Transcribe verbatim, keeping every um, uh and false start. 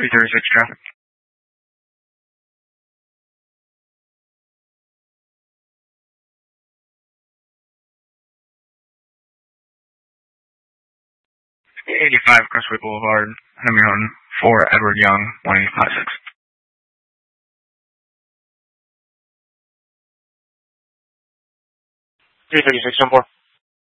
three thirty-six traffic. eighty-five Crestway Boulevard, Hemiron, for Edward Young, one eight five six. three thirty-six, one four.